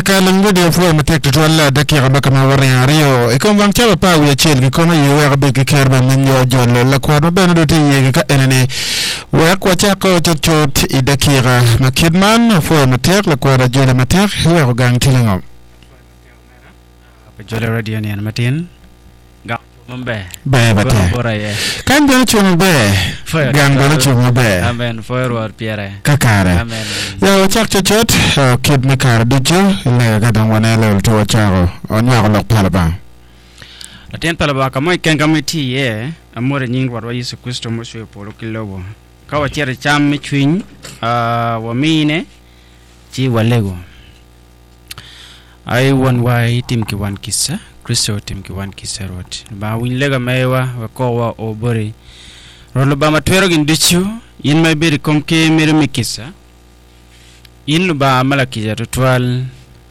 kalungu dia fo matek to alla dakika baka ma warya rio e kom wang chaba pa wi chel gi koma yu wa be ki kerba min yo jollo la kwa do ben do te ye ka enene wa kwa cha ko chot I dakika ma kidman fo matek la kwa da jole matek wa gang tilingo pe jole radio ni an matin ga mombe be bate kan be chumo be gang be chumo be amen forward pierre kakare amen yo chak chot kid me kar dujo le ga dan wana le to charo on ya lok palaba aten palaba ka moy ken kamiti ye amore nying war wa Yesu Kristo mo shwe polo kilobo ka wa chere cham mi chwin wa mine chi walego ai won wai tim ki wan kissa Kristo tim ki wan kissa rot ba win lega mewa wa ko wa obori rolo ba ma twero gin dichu yin may beri kom ke mere mi kissa yin ba malaki ja twal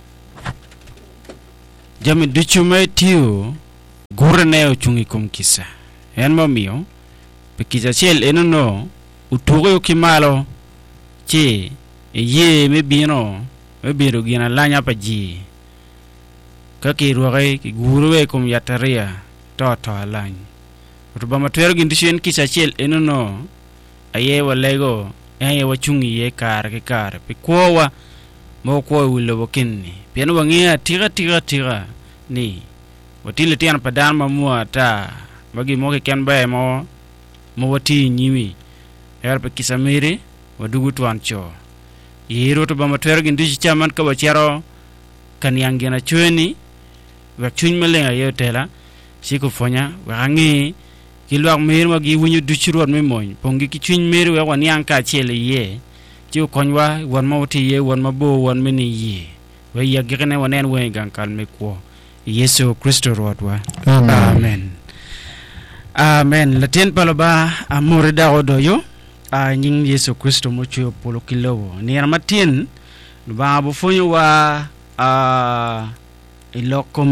jami dichu may tiu gurne o chungi kom kissa en momio pe kissa chel enono utugo kimalo che ye me bino me biro gina lanya pa ji ka ki ruwe ki guruwe kom yataria to alany ruba matwero gin dishen kissa chel enono aye walego aye wachungi ye kar ke kar pe kowa mo ko wilo bokinni piano wangia tira ni watile tian padan mamua ta bagi mo ke kan ba mo wati nyimi er pe kisamiri wadugu twancho yero to ba matwero gin dishi chaman ka bacharo kan yangena chweni wa chuny malenga yotela siko fonya wangi kilwak mer ma gi wunyu duchirot me moy pongi ki chuny mer wa wan yang ka chele ye ti konwa wan ma woti ye wan ma bo wan me ni ye wa ya gene wanen we gankal me ko Yesu Kristo rodwa amen laten paloba amore da odoyo nying Yesu Kristo mo chuo polo kilowo ni matin ba bo fonyo wa lokom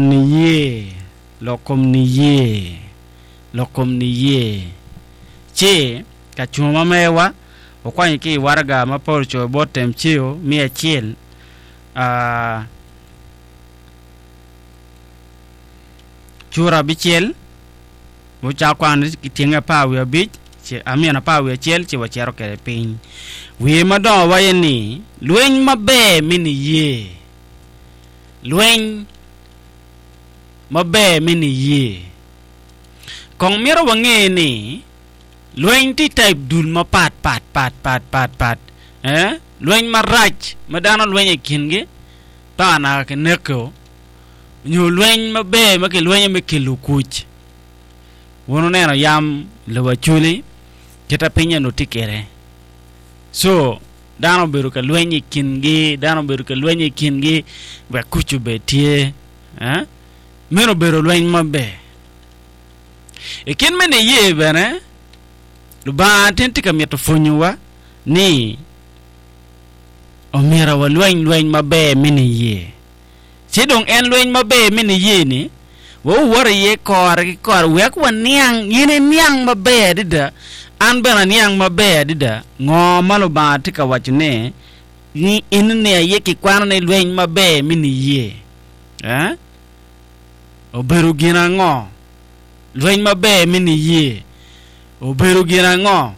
ni ye che ka chuma mewa okwanyi ki warga ma porcho botem chio mi achiel chura bichiel mo cha kwan kitinga pawe bich che amina pawe achiel che wachero kere piny wi madon wayeni lweny mabe mini ye kong miro wangeni lweny ti type dul ma pat lweny marach madano lweny kingi tana ke neko nyu lweny mabe make lweny me kelu kuch wono neno yam lewa chuli kita pinya no tikere so dano beru ka lweny kingi ba kuchu betie mero beru lweny mabe ekin mene ye bene luba tentika mieto funywa ni omira wa lweny mabe mene ye sidong en lweny mabe mene ye ni wo wore ye kor wek wa niang yene niang mabe dida an bena niang mabe dida ngo malo ba tika wachne ni inne ye ki kwana ne lweny mabe mene ye oberu gina ngo lweny mabe mini ye oberu gina ngo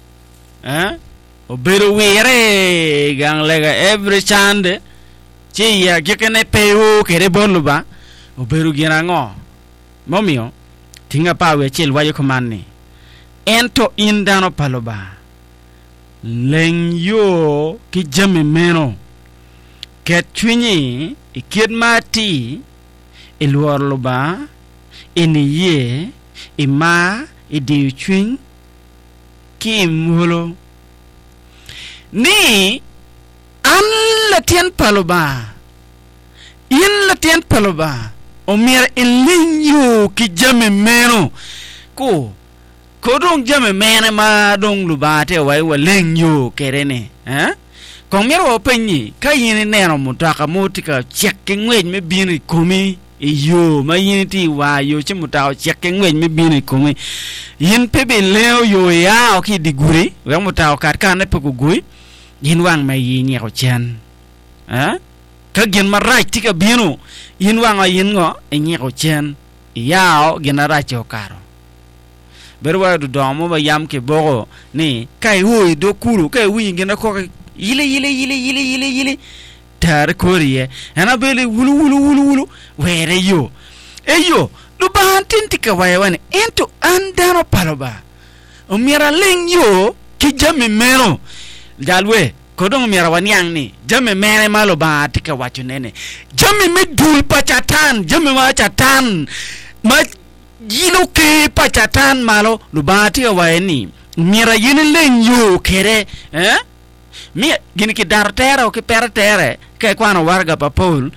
oberu wire gang lega every chande chi ya gekene pewo kere boluba oberu gina ngo momio tinga pawe chil wayo komani ento indano paloba leng yo ki jame meno ket chwinyi ikid mati iluor loba ini ye ima idi chwing kim ni an latien paloba omir ilinyu ki jame meno ko dong jame mena ma dong lubate wai wa lenyu kerene kong mero openyi ka yini neno mutaka mutika check ngwej me bini kumi yo ma yiniti wa yo chimuta check ngwej me bini kumi yin pebe leo yo ya oki diguri wa muta kat kan pe ku gui yin wang ma yin ya chan ka gin marach tika bino yin wanga yin ngo enyeko chen yao gina racho karo berwa du domo ba yam ke bogo ni kai hui do kuru kai wi gina ko yile tar koriye ana bele wulu were yo eyo lu bantin tika waywane ento andano paloba o mira len yo ki jami mero jalwe kodong mira wanyang ni jami mere malo ba tika wacho nene jami me dul pachatan jami ma chatan ma yino ke pachatan malo lu ba tika wayni mira yin len yo kere mi gini ki dartere o ki pertere ke kwano warga pa Paul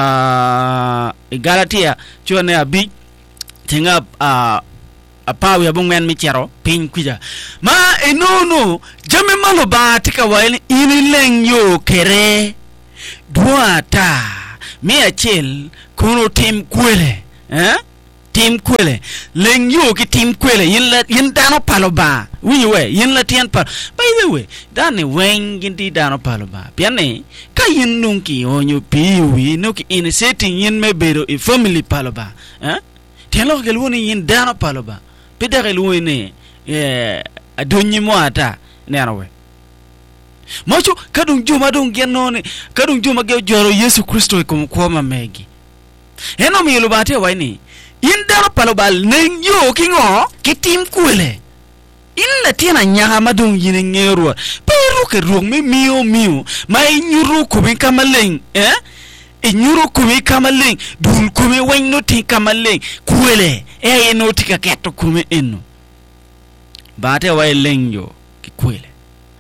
Galatia chone abi tinga apawi ya bungen mi chero pin kuja ma enono jame malo ba tika waili ini lengyo kere duata mi achel kono tim kwele tim kwele lengyo ki tim kwele yin dano paloba wiwe yin la tian par by the way dane wen di dano paloba piane ka yin nunki onyo piwi no ki in setting yin mebero e family paloba telo gelwoni yin dano paloba pedare luene adonyi mo ata nerawe mocho kadung juma dong genone kadung juma ge joro Yesu Kristo ko koma megi eno mi lubate waini yin dano paloba nenyo kingo kitim kwele illa tiena nyaga madung yin ngero pero ke rong me mio mai nyuru ko bin kamaleng nyuru kumi kamaleng dul kumi wanyno ti kamaleng kuele no tika keto kumi eno bate way lengyo ki kuele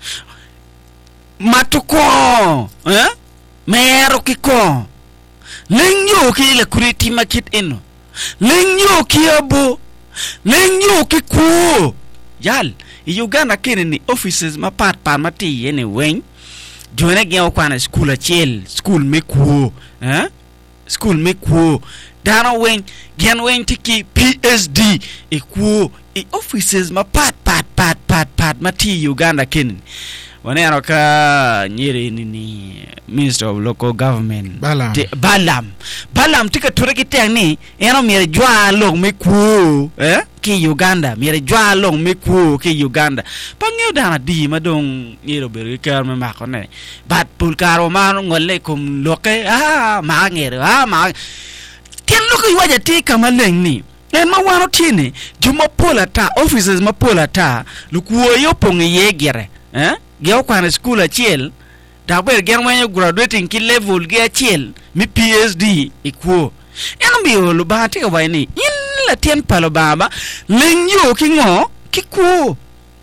matuko mero ki ko lengyo ki le kuriti makit eno lengyo ki abo lengyo ki ku yal Uganda kene offices ma pat mati yene wen jone geo kwana school achel school mekuo school mekuo dano wen gen wen tiki PSD ekuo offices ma pat mati Uganda ken wanero ka nyere ni Minister of Local Government Balam tika tureki tani eno mere jwa long mekuo ki Uganda mere jwa long mekuo ki Uganda pangyo dana di madong nyero bere kar me makone bat pulkaro man ngolle kum loke ma ngere ma ken loke waja tika maleng ni en ma wano tini juma polata offices ma polata lukuo yo pong yegere geo kwana school achel daber germanyo graduating ki level ge achel mi PSD ikuo eno bi lo bahati ka wayni illa tien palo baba lengyo kingo kikuo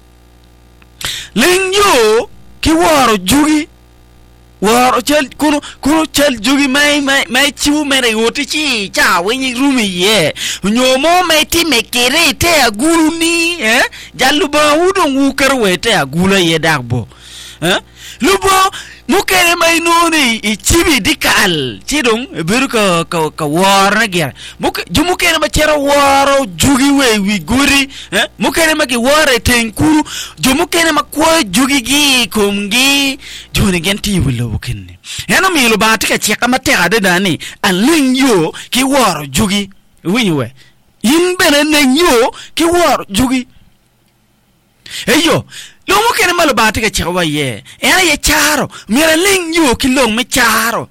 lengyo ki woro jugi woro chel kuno chel jugi mai chiu mere woti chi cha wenyi rumi ye nyomo mai ti mekere te aguru ni jaluba udon wukarwe te agula ye dagbo lubo mukere mai noni ichibi dikal chidong beru ka war na ger mukere ma chero waro jugi we guri mukere ma ki ware tenkuru mukere ma kwa jugi gi kumgi joni genti wulo kinne eno mi lo batika cheka matera de dani alin yo ki waro jugi wiwe yimbere nenyo ki waro jugi eyo lo mo kene malo bati ka chawa ye era ye charo mira ling yo kilong me charo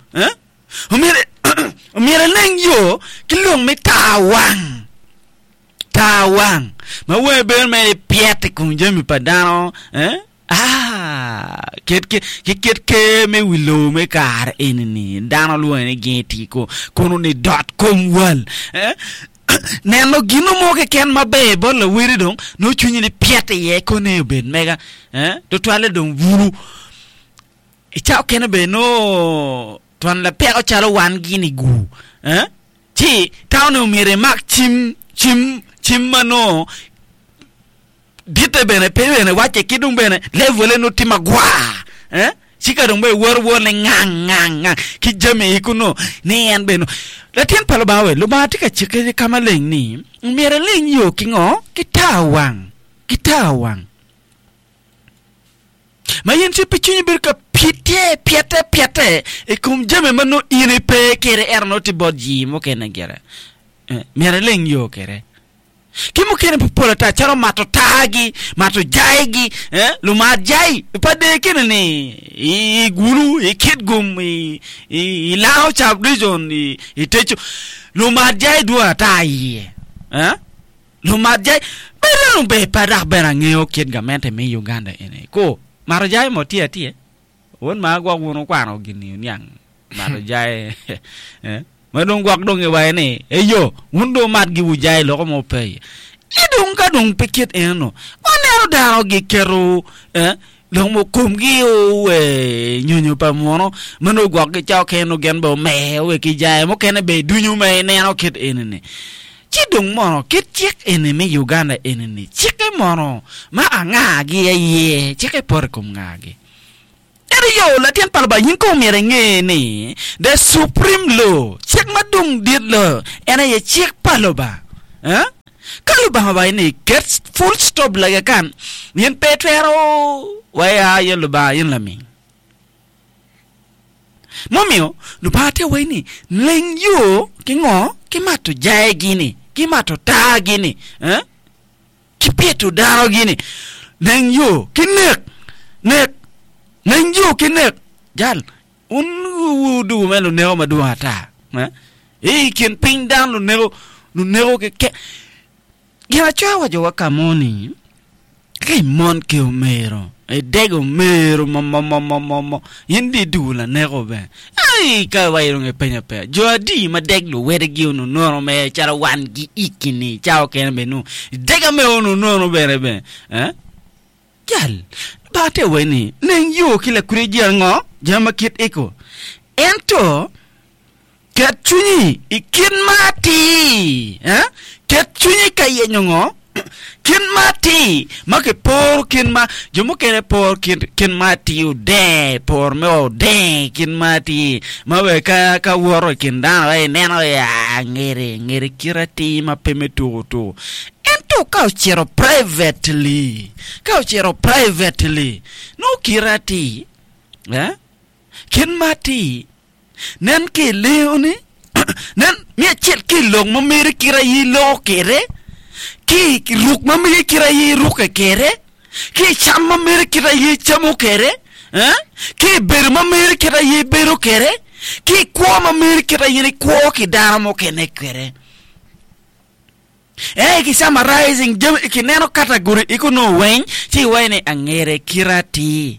mira ling yo kilong me tawang ma we ben me piete kum jemi padano ket me wilo me kar enini dano lo ne geti ko kono ni .com wal neno gino mo ke ken mabe bon la wiri dong no chunyi ni piete ye ko ne ben mega to toile dong vuru e chao ken be no ton la pe o chalo wan gini gu ti tawno mire mak chim mano dite bene pe bene wache kidung bene level no timagwa chika dong be wor le ngang ki jame ikuno ni en beno la tien palo bawe lo ba tika chike kama leng ni mira leng yo kingo kitawang ma yen se pichini bir ka piete e kum jame mano ine pe kere erno ti bodji mo kene gere mere leng yo kere kimu kene popolata charo mato tagi mato jaigi lu ma jai pade kene ni I guru I kid gum I lao chap region I techo lu ma jai dua tai lu ma jai bera be pada bera ngeo kid gamente me Uganda ene ko maro jai mo tia won ma gwa wono kwano gini nyang maro jai madung gwak dong e ni yo wundo mat gi wujay lo ko mo pay idung ka dong pikit eno onero daro gi kero lo mo kum gi o nyunyu pa mono mano gwak gi chaw keno gen bo me we ki jay mo kene be dunyu me ne no kit enene chidung mono kit chik eneme Uganda enene chike mono ma anga gi ye chike por kum ngagi yo la tien palba yin ko mere ngeni the supreme law check madung dit lo ena ye check paloba kaluba ba ni get full stop la kan yen petrero waya yen ba yen lami momio lu pate we ni len yo kingo kimato jae gini kimato ta gini ki petu daro gini len yo kinek Nenjo kinek jal du melo neo maduata kin ping down lu neo ke gina chawa jo wakamoni ke mon ke omero dego mero mo yindi dula nego be ai ka wairo nge penya pe jodi ma deglu wede gi no no me chara wan gi ikini chao ken be no dega me ono no be jal bate weni neng yo kila kurejia ngo jama kit eko ento ketchuni ikin mati ketchuni kaye nyongo kin mati make por kin ma jomo kere por kin mati u de por me o de kin mati ma we ka woro kin dan we neno ya ngere kirati ma pemetu to Kauchero privately no kirati kin mati nan ke leone nan mi chet ki long ma mere kirayi lo kere ki ruk ma mere kirayi ruk kere ki cham ma mere kirayi chamu kere ki ber ma mere kirayi beru kere ki kwa ma mere kirayi kwa ki daramo kene kere ki summarizing kineno category iko no wen ti wene angere kirati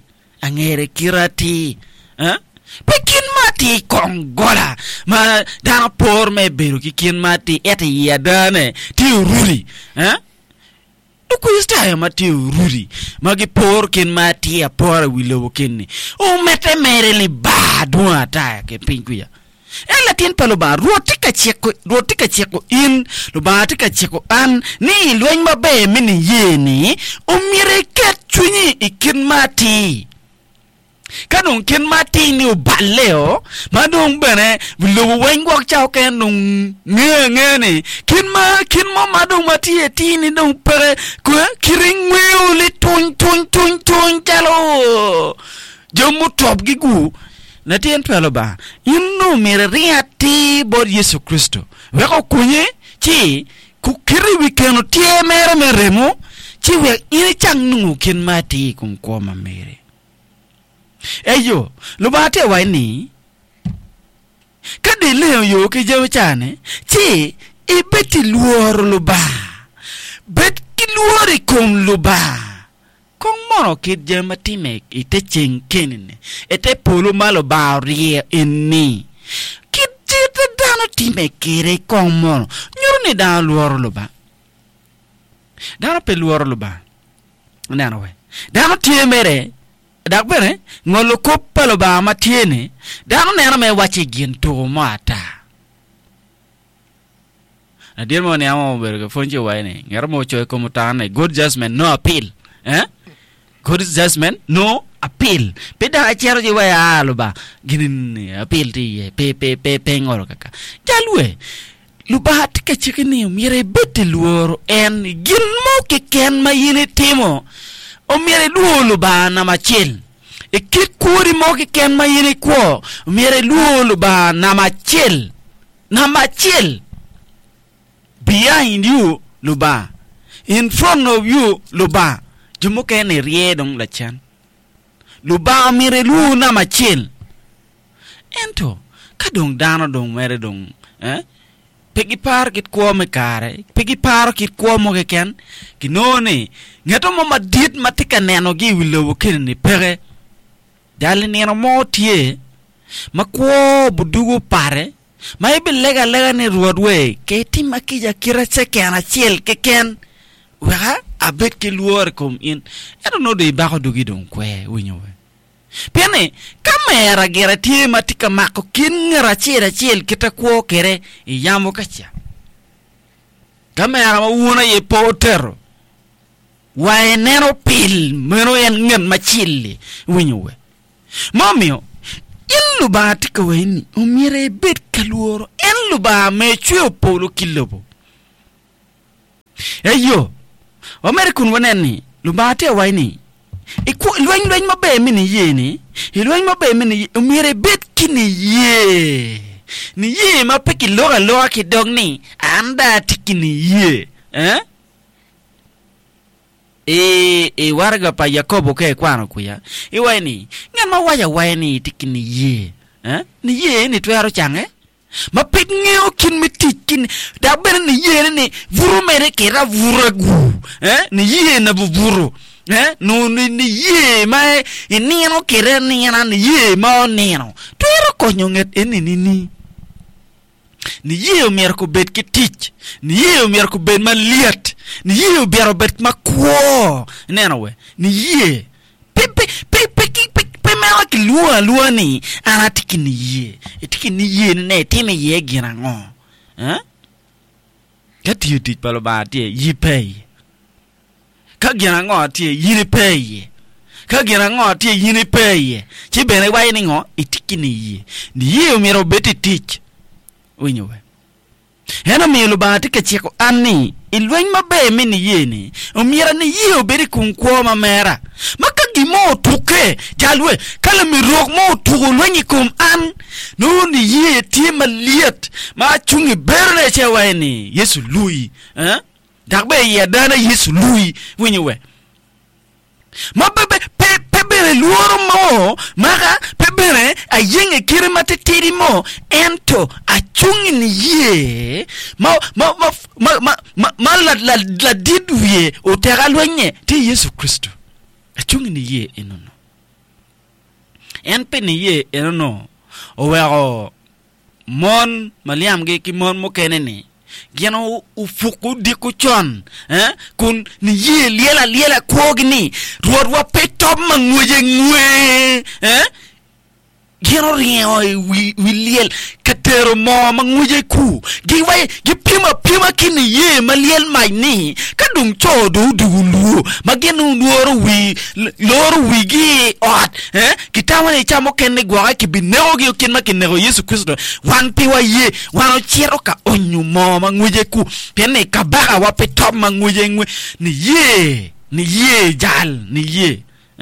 pekin mati kongola ma dana por me beru ki kin mati ete yadane ti ruri ko ista ma ti ruri magi por kin mati a por wilo kinni o mete mere li ba duata ke pinkuya ela tien paloba rotika cheko in loba tika cheko an ni lwen mabe mini yeni o mire ket chunyi ikin mati kanong kin mati ni o baleo madong bene lo wengwak chao ken nung nge ni kin ma madong mati etini dong pere ko kiring weo le tun chalo jomu top gigu na tien paloba inno mere riati bod Yesu Kristo weko kunye chi kukiri wikeno tie mere mo chi we ini chang nungu kin mati kum koma mere eyo lubate wani kade leo yo ke jaw chane chi ibeti luor luba bet ki luori kum luba kong mono kid jama time ite ching kenine ete polo malo ba rie enni kid jete dano time kere kong mono nyuru ni dano luoro luba dano pe luoro luba dano we dano tie mere dak bene ngolo koppa luba ma tiene dano nena me wache ginto mata na dir mo ne amo berga fonje waine ngara mo choy ko mutane good judgment no appeal good judgment no appeal peda achero je waya luba ginin appeal ti pe ngoro kaka jalwe luba tika chikini mire bete luoro en gin mo ke ken ma yine timo o mire luo luba na machel e kit kuri mo ke ken ma yini ko mere lu ba namachel behind you luba in front of you luba jumo ken rie dong la chan luba mere lu namachel ento kadong dano dong mere dong pegi par kit ko me kare pegi par kit ko mo ke ken kinone ngato mo madit matika neno gi wilo ken ni pere dal neno mo tie makwo budugo pare mai be lega ni roadway ke tim akija kirache kana chiel ke ken wa abet ke luor kom in I don't know de ba ko dugi don kwe winyo we pene kamera gera tie matika mako kin ngara chiel kita kwo kere yamo kacha kamera wona ye potero wa enero pil meno en ngen machili winyo we mamio illu ba tika wayni o mire bet kaluoro illu ba me chwe polo kilobo eyo o mere kun woneni lu ba te wayni iku lwen mabe mini yeni lwen mabe mini o mire bet kini ye ni ye ma peki loga ki dogni anda tikini ye warga pa Yakobo ke kwano kuya iwaini ngama wayani tikini ye ni ye ni twero change ma pek ngeo kin mitikin da ben ni ye ni vuru mere kera vuragu ni ye na buburu no ni ye ma ni no kera ni na ni ye ma ni no twero konyonget ni ye mer ko bet ki tich ni ye mer ko bet man liat ni ye bero bet makwo neno we ni ye pe mala ki lua ni ana tikini ye ne time ye gira ngo kati tich palo ba tie yi pay ka gira ngo tie yi pay ka gira ngo tie yi pay chi bene wa ni ngo itikini ye mero bet tich winyowe hena mielu baati ke chiko ani ilwen mabe mini yeni umira ni yiyo beri kunkwo mamera maka gimo tuke jalwe kala mi rok mo tugo lwenyi kum an no ni ye tima liat ma chungi berne chewaini Yesu lui dakbe ye dana Yesu lui winyowe mabebe pebere luoro mo maka pebere ayenge kirimate tiri mo ento achungi ni ye ma la didwie otera lwenye ti Yesu Kristo achungi ni ye enono enpe ni ye enono owero mon maliam ge ki mon mo kenene geno ufuku diku chon kun ni ye liela kogni ruwa petop manguje ngwe geno rio wiliel katero mo manguje ku giwai gipima kini ye maliel mai ni kadung chodo dulu magenu loro wi gi ot kitawani chamo kenne gwa ki binego gi kin makinego Yesu Kristo wan piwa ye wano chiro ka onyu mo manguje ku pene kabaka wa petop manguje ngwe ni ye jal ni ye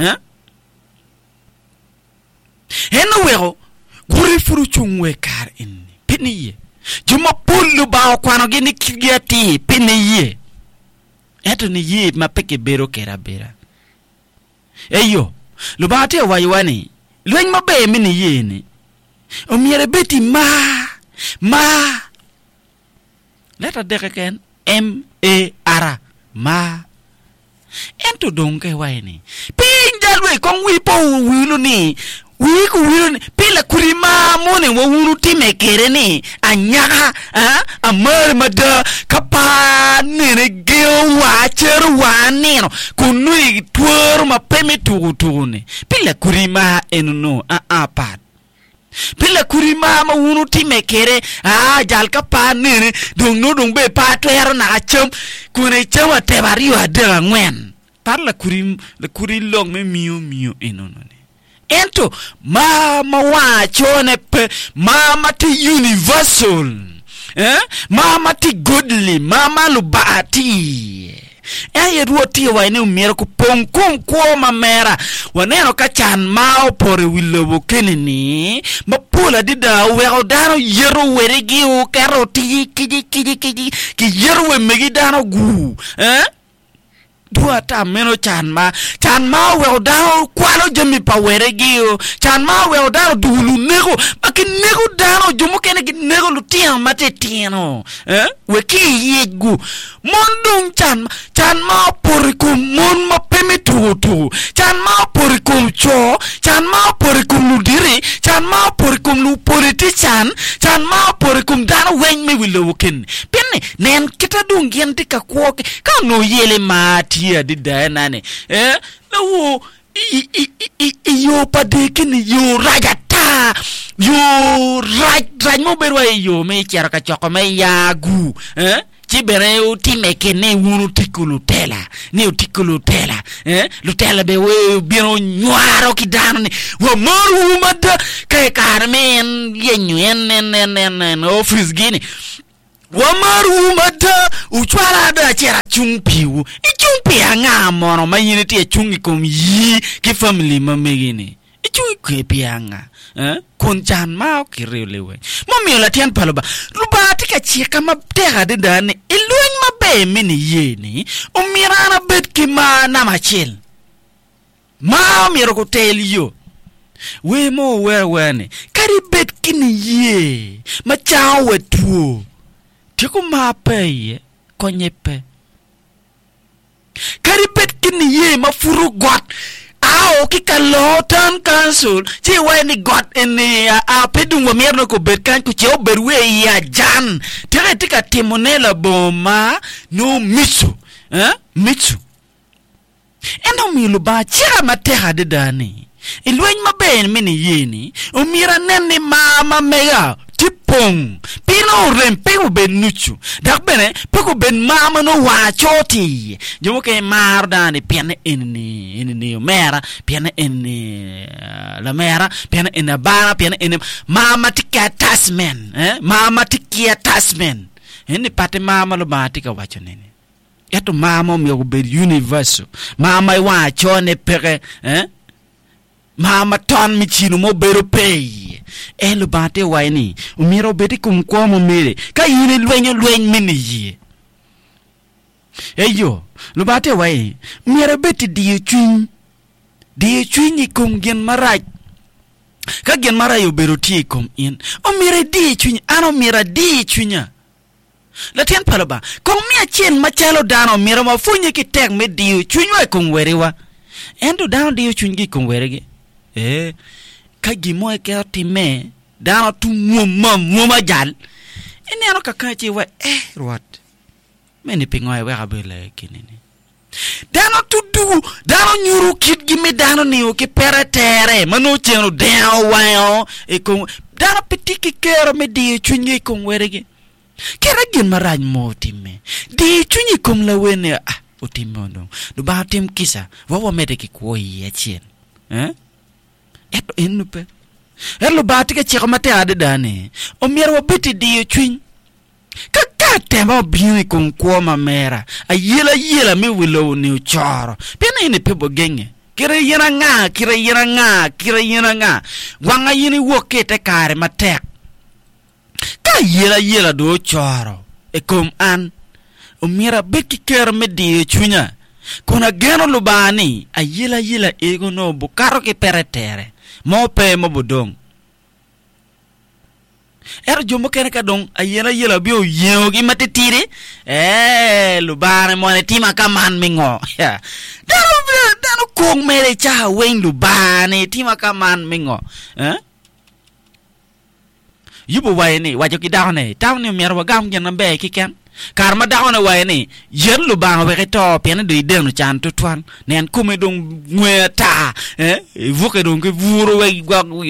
heno wero guri furu chungwe kar inni piniye juma pullu ba kwano gini kigiati piniye eto ni ye mapeke bero kera bera eyo lubate waywane lwen mabe mini ye ni omiere beti ma leta dekeken M-A-R ma ento donke wayne pinjalwe kong wipo wilu ni wiku wilu pila kurima mone wa wunu time kere ni anyaka amar mada kapa nene geo wacher waneno kunui tuor mapeme tugutugune pila kurima enono pat pila kurima ma wunu time kere jal kapa nene dong be patwero na chom kune chama tebario adega ngwen parla kurilong me mio enono ento mama wachone pe mama ti universal mama ti godly mama lubati e ruoti wa ne umiera ku pong ko mamera waneno ka chan mao pore wilobo kenini mapula dida we dano yero weregi o karoti ki yero we megi dano gu duata meno chan ma we dano kwalo jami pa weregi o chan ma we dano dulu nego makin nego dano jumo kene gi nego lutian mate tieno we ki yegu mondung chan ma porikum mon ma pemitu chan ma porikum cho chan ma porikum ludiri chan ma porikum lu politician chan ma porikum dano wen me wilo ken penne nen kita dung yente ka kwoke ka no yele mati di nane no yo padekin yo rajata yo raj mo berwa yo me chara ka choko me yagu ci bere o timeke ne wunu tikulu tela lutela be we biro nyuaro ki dano ne wa maru mada kay karmen yenyu en office gini wamaru mata uchwala da chera chungpiu ichungpi anga mono mayini tie chungi kom yi ki family mamegini ichungi ke pianga kon chan ma kirelewe momi la tian paloba luba tika chika mabtega de dane iluñ mabe mini yeni umirana bet ki ma na machel ma miro ko tel yo we mo wene kari bet kini ye ma chawe tuo Tiku mape konyepe karibet kini ye mafuru got ao kikalotan council chi wani got eni a pedung wa mierno ko bet kan ku cheo berwe ya jan tika timonela boma no mitsu endo milu ba chira mateha de dani ilwen mabe mini yeni umira neni mama mega tipong pino rempe ben nuchu dak bene peko ben mama no wa choti jomo ke mar dani piane enni mera piane enni la mera piane enna bara piane enni mama tikia tasmen mama tikia tasmen enni pate mama lo batika wacho nene eto mama mi ko ben universal mama wa chone pere mama ton mi chinu mo bero pay elo bate waini umiro beti kum kwa mo mere ka yini lwen mini yi eyo lo bate wai miro beti di chuny kum gen maraj ka gen marayo bero ti kum in o mire di chuny ano mira di chunya la ten paloba kong mi achen machalo dano miro ma funye ki tek me di chuny wa kum werewa endo dano di chuny gi kum werege kagi mo ke time dano tu muma jal ene ano kakachi wa ruat meni pingoy wa abele kinini dano tu dano nyuru kit gimi dano ni o ke peratere mano cheno dano wa e ko dano pitiki kero me di chunyi ko werege kera gin maraj mo time di chunyi kom la wene o timondo do ba tim kisa wa mede ki ko yi achien eto enupe elo batika chiko mate ade dane o miero biti di chuny kaka temba biwi kon kuoma mera a yela mi wilo ni uchoro pena ine pebo genge kira yina nga wanga yini wokete kare matek ka yela do choro e kom an o miera biti kero me di chunya kona geno lubani a yela ego no bukaro ke peretere mo pe mo bodong jomo kene ka dong a yela bio yeo gi matitire lubani mo ne tima kaman mingo dano kong mere cha wen lubani tima kaman mingo yubo wayne wajo ki dawne tawne merwa gam gen be ki ken karma dawana wayne yerlu bang we to pian de denu chan to twan nen kume dong ngweta vuke dong ke vuro we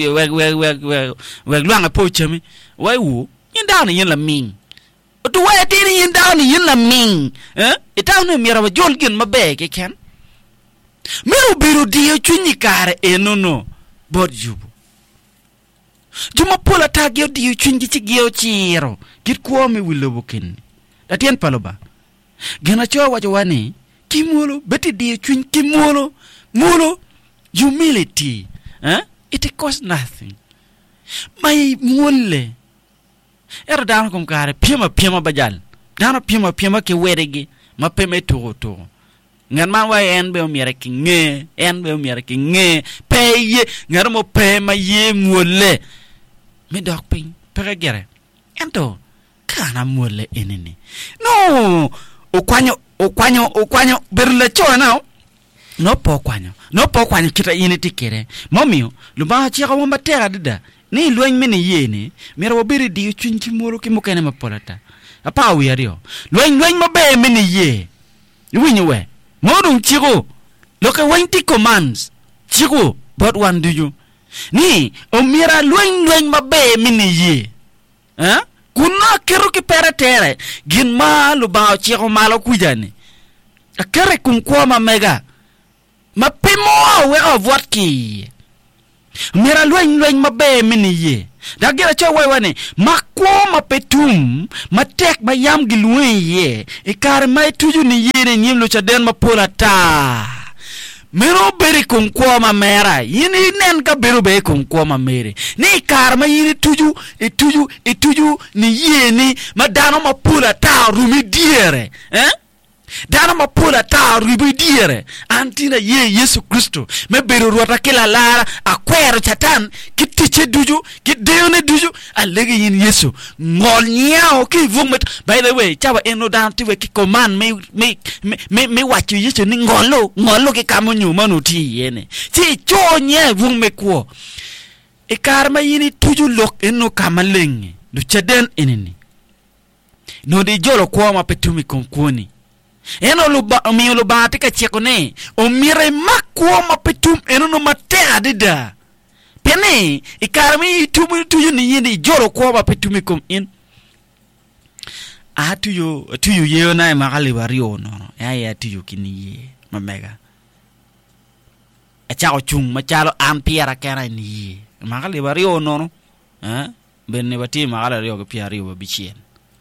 luanga pochami wai wu yin dawana yin la ming to way tiri yin dawana yin la ming itawne mira jol gen mabe ke ken mero biro dio chunyi kare enono bod jubu juma pola tagyo dio chunyi chigyo chiro git kuome wilobo ken atien paloba gena cho wajo wani kimolo beti di chuny kimolo mulo humility it costs nothing mai mulle era dano kom kare pima bajal dano pima ke weregi ma peme to ngan man wa en be miere ki nge peye ngar mo pe ma ye mulle mi dok pin pere gere ento kana mulle enini no o kwanyo berle chona no po kwanyo kita yini tikere momio lumba chira wamba tera dida ni lueny mene yene mera wabiri di chunchi moro ki mukene mapolata apa wiario lueny mabe mene ye winyewe modung chiro loka wanti commands chiro but one do you ni o mera lueny mabe mene ye kuna keru ki pere gin ma lumba chira malo kujane akere kumkwa mega mapimo we of what ki mera lueny mabe mini ye dagira cho wane makwo mapetum matek mayam gilwe ye ikar mai tuju ni yene nyimlo cha den mapola ta mero beri kumkwa mera yini nen ka beru be kumkwa mere ni kar ma yini tuju ni yene madano mapola ta rumi diere dana mapola ta ribidiere antina ye Yesu Kristo me beru rota kila lara akwero chatan kitiche duju kideone duju alege yin Yesu ngol nyao ki vungmet. By the way chawa eno dan tiwe ki command me wachu Yesu ni ngolo ki kamonyu manuti yene ti chonye vungme kwo ikarma yini tuju lok eno kamalenge du chaden enini no di jolo kwa mapetumi konkwoni eno lo ba tika chekone o mire makwo mapetum eno no matea dida pene ikarmi tuju ni yini joro kwa mapetumi kom in atuyo ye na magali wario no ya tuyo kini ye mamega achao chung machalo ampiera kana ni ye magali wario no benne bati magali wario ko piari wa bichien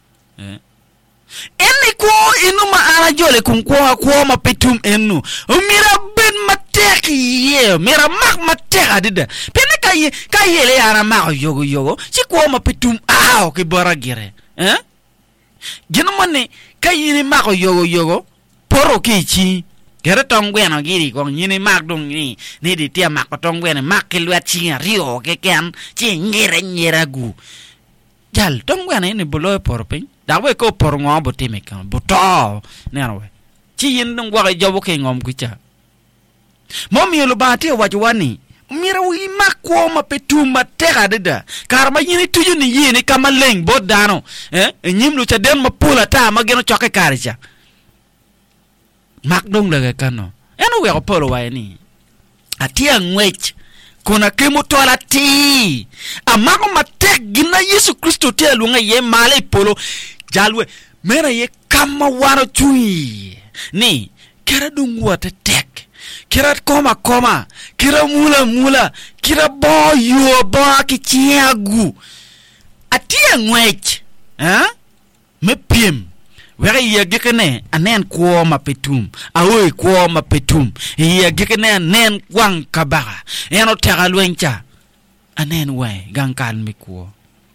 eni ko inu ma ala jole kum ko mapetum enu mira ben matek ye mira mak matek adida pene kaye le ara ma yogo si ko mapetum ke boragire gino mone kaye ni ma yogo poro kichi gere tongweno giri ko nyini mak dong ni di tia mak tongweno mak ke lwat chi rio ke kan chi nyera gu jal tongweno ni bolo poro pin dawe ko por ngo botime kan boto nerwe ci yin dum gwa jobo ke ngom kucha mom yelo bati wajwani mira wi makko mapetum matera deda karma yini tuju ni yini kama leng bodano nyimlu cha den mapula ta mageno choke karicha mak dong daga kano eno we opolo wa ni atia ngwech kuna kemo tola ti amako matek gina Yesu Kristo te lunga ye male polo jalwe mera ye kama waro chui ni kera dungwa te tek kera koma kera mula kera bo ki chiagu atia ngwech me piem wera ye gekene anen kwa mapetum awe kwa mapetum ye gekene anen wang kabara eno tera lwencha anen we gankal mikwo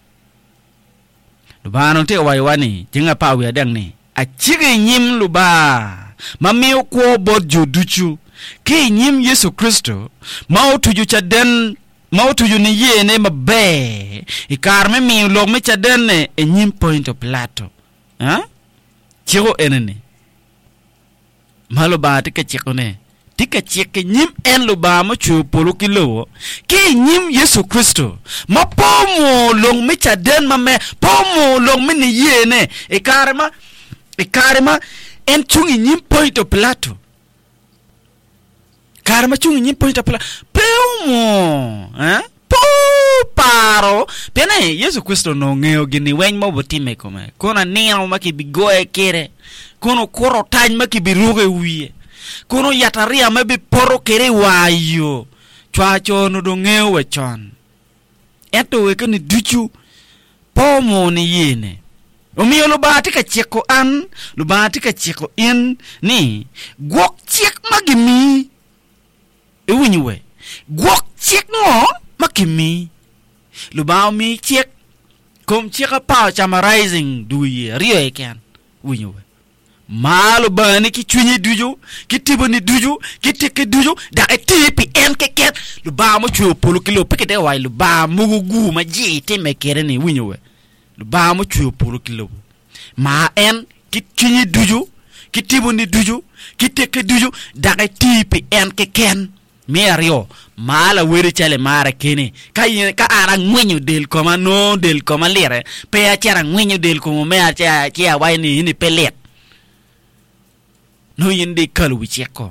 lubano te wani jinga pawi adang ni achige nyim luba mamiyo kwo bodjo duchu ki nyim Yesu Kristo mautuju chaden mautuju ni yene mabe ikarme mi log me chaden nyim point of plato chiro enene malo ba tika chikone tika chike nyim en lo ba mo chupolo kilo ki nyim Yesu Kristo ma pomo long me chaden mame pomo long me ni yene ikarma en chungi nyim point of plato karma chungi nyim point of plato pomo paro pene Yesu Kristo no ngeo gini wen mo botime kome kona neo maki bigoe kere kono koro tany maki biruge wiye kono yataria mabi poro kere wayo chwacho no do ngeo wechon eto wekani duchu pomo ni yene Omiyo lubati ka chiko an, lubati ka chiko in ni gwok chik magimi. Iwinyiwe. Gwok chik ngo makimi. Lubao mi chik kom chika pao chama rising duye rio eken. Winyiwe. Malo bani ki chunyi dujo, ki tiboni dujo, ki teke dujo, da tipi en keket. Lubao mo chuo polo kilo pekete wai lubao mugugu ma jite me kereni winyiwe. Lubao mo chuo polo kilo. Ma en ki chunyi dujo, ki tiboni dujo, ki teke dujo, da tipi en keken. Me ario, mala wiri chale mara kene. Ka ara ngwenyo del koma no del koma lire. Pe achara ngwenyo del koma me achara chia wai ni hini pelet. No yende kalu wicheko.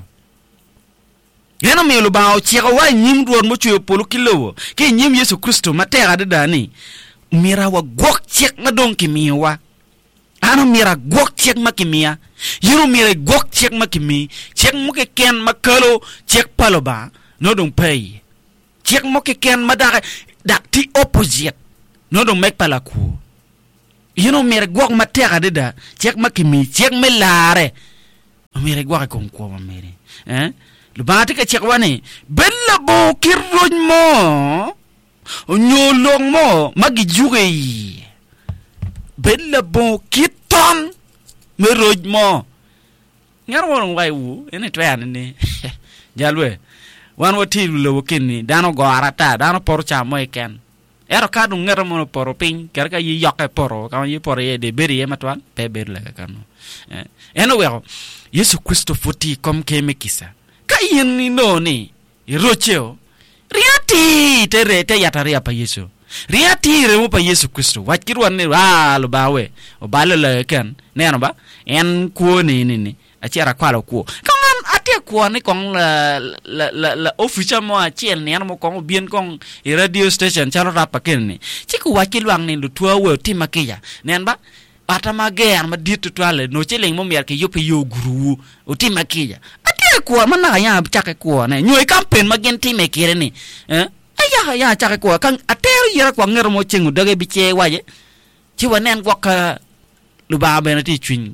Yana me lubao cheko wa nyim ruon mo chuo polo kilo. Ke nyim Yesu Kristo matera dani. Mira wa gwok chek madong kimiwa. Ano mira gwok chek makimia. Yiro mira gwok chek makimi. Chek moke ken makalo chek paloba. No dong pay. Chek moke ken madare dak ti opposite. No dong mek palaku. Yiro mira gwok matera dida. Chek makimi. Chek melare. Mire gwa kon ko mire lu baati ka chekwane bella bo kirroj mo nyolong mo magi juge bella bo kiton me roj mo ngar won way wu ene twan ni jalwe wan wati lo kenni dano go arata dano porcha mo ken ero ka dum ngar mo poro pin ker ka yi yokke poro ka yi poro ye de beri e matwan pe ber la kanu eno wero Yesu Kristo foti kom keme kisa. Ka yen ni no ni. Irocheo. Riati te yataria pa Yesu. Riati remo pa Yesu Kristo. Wakiruan ni lo bawe. O balo la ken. Neno ba? En kuo ni. Achira kwalo kuo. Kangan ate kuo ni kong la official mo achien ni mo kong bien kong radio station chalo rapa ken ni. Chiku wakiluang ni lu tua we timakia. Nen ba? Atama gear ma ditu twale no cheleng mo mer ke yope yo guru utima kija ate ko mana ya chake ko na nyoy campaign ma gen time kire ni ya chake ko kan ate yera ko ngero mo chengu dage biche waje ci wanen ko ka lu ba be na ti twin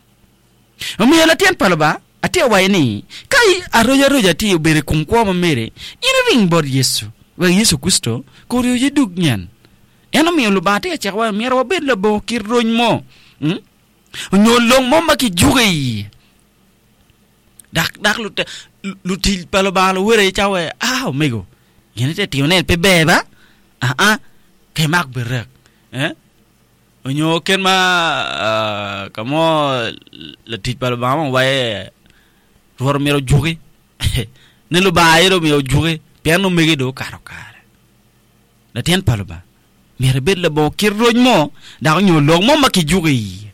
mi la ten palba ate waye ni kai aroja ti bere kum ko ma mere ina ring bod Yesu wa Yesu Kristo ko yo dug nyan eno mi lubate chekwa mi ro bed le bo kirroñ mo nyolong mo maki juge dak lu til palo balo were chawe mego yene te tione pe beba ke mak berek onyo ken ma kamo le til palo bamo wae ror mi ro juge ne lu ba ro mi ro juge piano mege do karo la ten palo ba mere bedle bo kirroj mo da nyo log mo maki jugi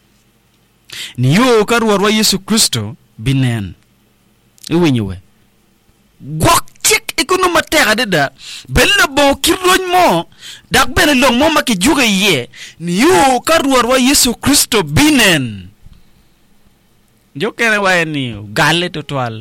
ni yo karwa Yesu Kristo binen iwenyewe gwak chik ikono matera deda bedle bo kirroj mo da bene log mo maki jugi ye ni yo karwa Yesu Kristo binen jokere wa ni galle total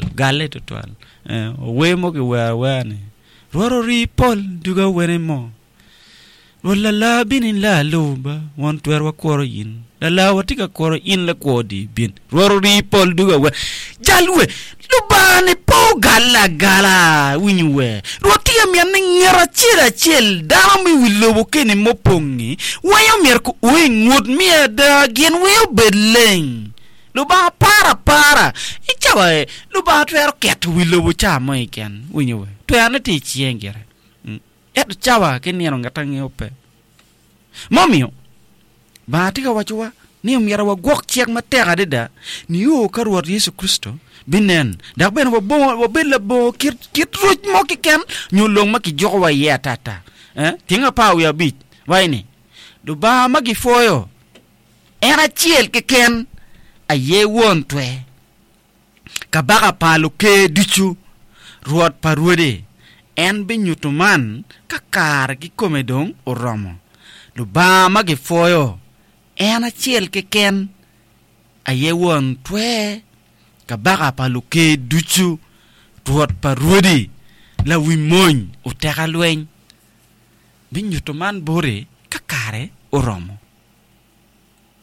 we mo ke wa ni roro ri pol duga wene mo wala la binin la loba won twerwa koro yin la watika koro in la kodi bin roro ri pol duga we jalwe lubani po gala winywe rotia mi an ngera chel dami wilobo kene mopongi wayo merko we ngod mi da gen we bedleng luba para ichawa luba twero ket wilobo chamo iken winywe twerna ti chiengere et chawa keniro ngatange ope momio batika wachwa ni umyara wa gwok chiek matera deda ni yo karwa Yesu Kristo binen dak ben wo bella bo kit ruj mo kiken nyolong maki jowa ye tata tinga pa ya bit waini do ba magi foyo era chiel kiken aye won twe kabaka palu ke dichu ruot paruode en binyutuman kakar ki komedong oromo lu ba magi foyo en achiel keken aye won twe kabaka paluke duchu ruot paruodi la wimony uteka lweny binyutuman bore kakare oromo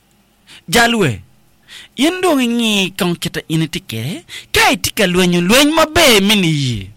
jalwe indo ngi kang kita initike kai tika lwenyo mabe mini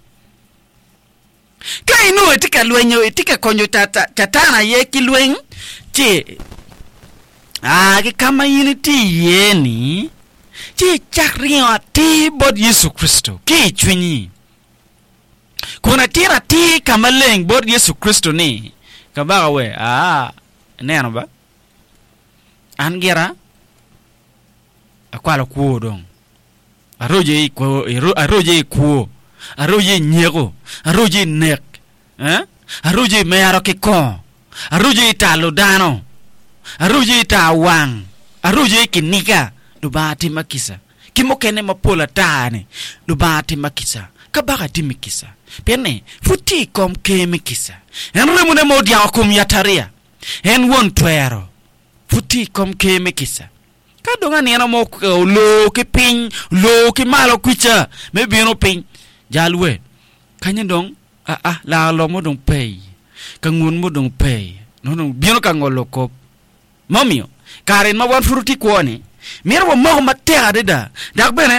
kai no tika lwenyo tika konyo tatana ye kilwen che ke kama unity yeni che chakrio ati bod Yesu Kristo ki chwenyi kuna tira ti kama leng bod Yesu Kristo ni kabaga we neno ba angera akwala kuo dong aroje kuo aroje nyego aroje nek aroje mayaro ke ko aroje talo dano aroje ta wang aroje kinika dubati makisa kimokene mapola tane dubati makisa kabaga timikisa pene futi kom kemikisa enremune modia kum yataria en won twero futi kom kemikisa kadonga ni ana mo lo ke pin lo ke malo kwicha me bino pin jalwe kanya dong la lo mo dong pay kangun mo dong pay no bino kangolo ko momio karen ma wan furuti ko ni mirwa mo matera de da dak bene